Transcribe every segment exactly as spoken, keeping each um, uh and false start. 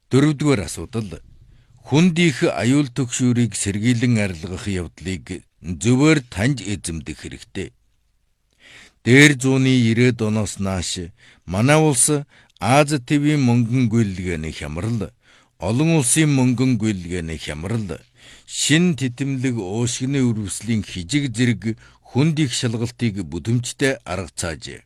Дөрөвдүгээр асуудал. Хүндийнх аюул түгшүүрийг сэргийлэн арилгах явдлыг зөвөр таньж эзэмдэх хэрэгтэй. Дээр зууны ирээд оноос нааш манай улс Аз твийн мөнгөн гүйлгээний хямрал, олон улсын мөнгөн гүйлгээний хямрал, шин титэмлэг уушгины үрвслийн хижиг зэрэг хүндийнх шалгалтыг бүдэмжтэй арга цаажээ.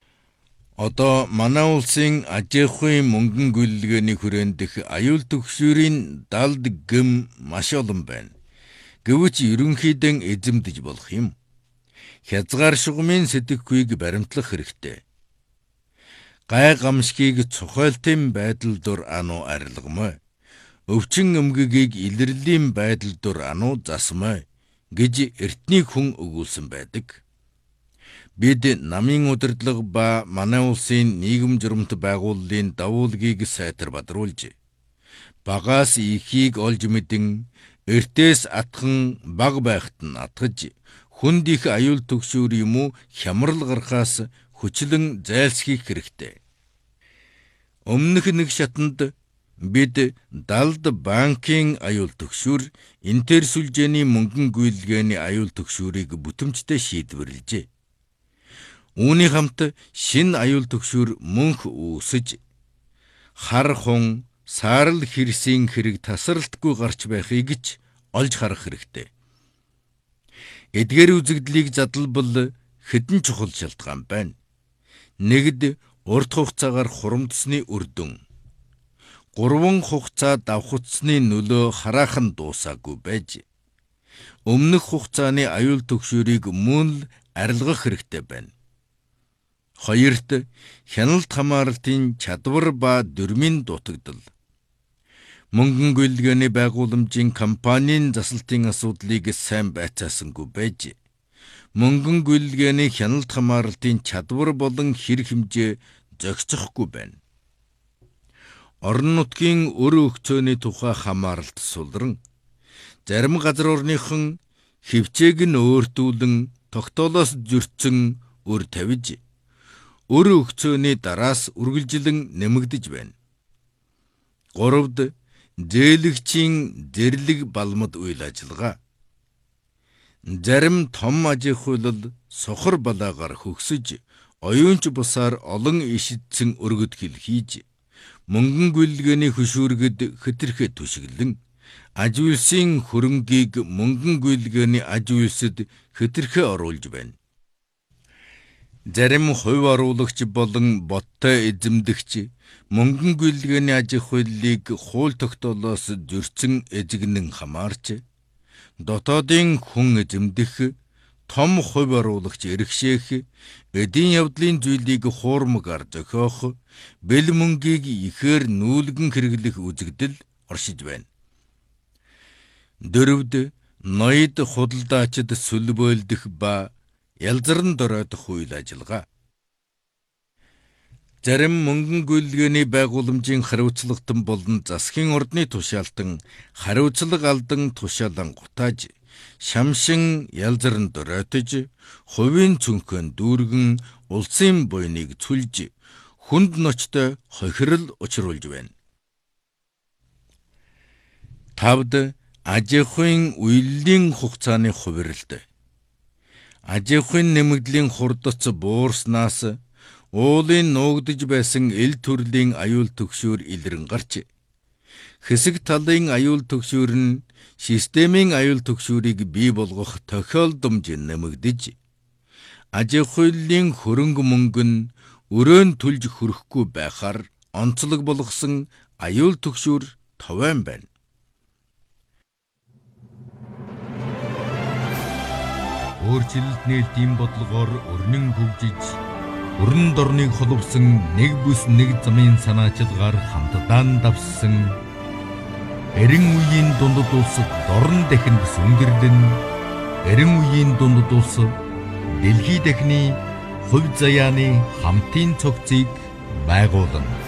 Одоо манай улсын ажиахуйн мөнгөн гүйлгээний хүрээнд дэх аюул түгшүүрийн далд гэм маш олон байна. Гэвч ерөнхийдөө эзэмдэж болох юм. Хязгаар шугамын сэтгэхүйг баримтлах хэрэгтэй. Гай гамшгийг цохойлтын байдал дур ануу арилгамай. Өвчин өмгөгийг илэрлийн байдал дур ануу засмай гэж эртний хүн өгүүлсэн байдаг. Бид намын удирдлага ба манай улсын нийгэм журамт байгууллын давуулгийг сайтар бадруулж, багаас ихийг олж мэдэн, эртээс атхан баг байхад нь атгаж, хүндийнх аюул түгшүүр юм уу хямрал гарахаас хүчлэн зайлсхийх хэрэгтэй. Өмнөх нэг шатанд бид далд банкын аюул түгшүүр, интерсүлжээний мөнгөн гүйлгээний аюул түгшүүрийг бүтэмжтэй шийдвэрлэжээ. Үүний хамт шин аюул түгшүүр мөнх үүсэж, хар хун, саарл хэрсийн хэрэг тасралтгүй гарч байхыг ч олж харах хэрэгтэй. Эдгээр үзэгдлийг задлбал хэдэн чухал шалтгаан байна. Нэгд урт хугацаагаар хурамдсны үр дүн. Гурван хугацаа давхцсны нөлөө хараахан дуусаагүй байж, өмнөх хугацааны аюул түгшүүрийг мөн л арилгах хэрэгтэй байна. Хоёрт, хяналт хамааралтын чадвар ба дүрмийн дутагдал. Мөнгөн гүйлгээний байгууламжийн компанийн засалтын асуудлыг сайн байцаасангүй байж, мөнгөн гүйлгээний хяналт хамааралтын чадвар болон хэрэг хэмжээ зохицохгүй байна. Орон нутгийн өр өгцөөний тухай хамааралт сулран, зарим газар орныхон хөвчээг нь өөртүүлэн тогтоолоос зөрчсөн өр тавиж, өр өгцөөний дараас үргэлжлэн нэмэгдэж байна. Гуравд, зээлэгчийн зэрлэг балмад үйл ажиллагаа. Зарим том ажихуйлал сохор балаагаар хөгсөж, оюунч бусаар олон ишидсэн өргөдгөл хийж, мөнгөн гүйлгээний хөшүүргэд хэтэрхэ түшиглэн, аж үйлсийн хөрөнгийг мөнгөн гүйлгээний аж үйлсэд хэтэрхэ оруулж байна. Зарим хувь оруулагч болон боттой эзэмдэгч мөнгөн гүйлгээний ажихуйллыг хууль тогтоолоос зөрчсөн эзэгнэн хамаарч, дотоодын хүн эзэмдэх, том хувь оруулагч эрхшээх, эдийн явдлын зүйлийг хуурмагаар зохиох, бэл мөнгийг ихээр нүүлгэн хэрэглэх үзэгдэл оршиж байна. Дөрөвд, ноёд худалдаачид сүлбөөлдөх ба ялзарн дороодох үйл ажиллагаа. Зарим мөнгөн гүйлгээний байгууламжийн хариуцлагатан болон засгийн ордны тушаалтан хариуцлага алдан тушаалан гутааж, шамшин ялзарн дороотож, хувийн цүнхën дүүргэн улсын буйныг цүлж, хүнд ночтой хохирол учруулж байна. Тавд, ажихуйн үелийн хугацааны хувиралт. Ажихуйн нэмэгдлийн хурдац буурснаас уулын нуугдж байсан эл төрлийн аюул түгшүүр илрэн гарч, хэсэг талын аюул түгшүүр нь системийн аюул түгшүүрийг бий болгох тохиолдомж нэмэгдэж, ажихуйлийн хөрөнгө мөнгө нь өрөөн түлж хүрэхгүй байхаар онцлог болгосон аюул түгшүүр товойн байна. Өөрчлөлт нээлтийн бодлогоор өрнөн хөгжиж, өрн дорныг холбосон нэг бүс нэг замын санаачилгаар хамтдаа давссан, эрен үеийн дундад улс дорн дахинд сүнгэрлэн, эрен үеийн дундад улс дэлхий дахины хувь заяаны хамтын цогцыг байгуулна.